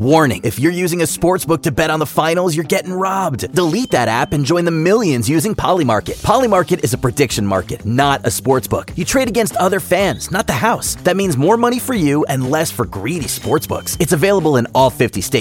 Warning, if you're using a sportsbook to bet on the finals, you're getting robbed. Delete that app and join the millions using Polymarket. Polymarket is a prediction market, not a sportsbook. You trade against other fans, not the house. That means more money for you and less for greedy sportsbooks. It's available in all 50 states.